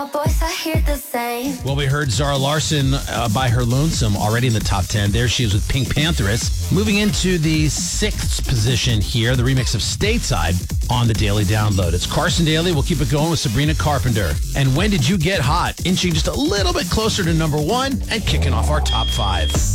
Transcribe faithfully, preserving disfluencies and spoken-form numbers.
Boys, I hear the same. Well, we heard Zara Larsson uh, by her Lonesome already in the top ten. There she is with Pink Pantheress. Moving into the sixth position here, the remix of Stateside on the Daily Download. It's Carson Daly. We'll keep it going with Sabrina Carpenter. And When Did You Get Hot? Inching just a little bit closer to number one and kicking off our top five.